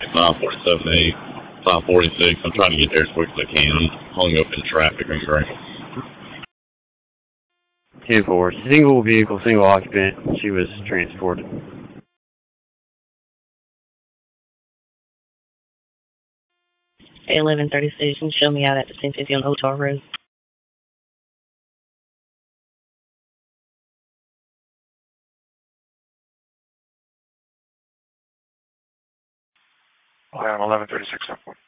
547-8, 546. I'm trying to get there as quick as I can. I'm hung up in traffic in Greenville. 10-4. Single vehicle, single occupant. She was transported. Hey, 1130 station. Show me out at the 1050 on Otar Road. I am 1136.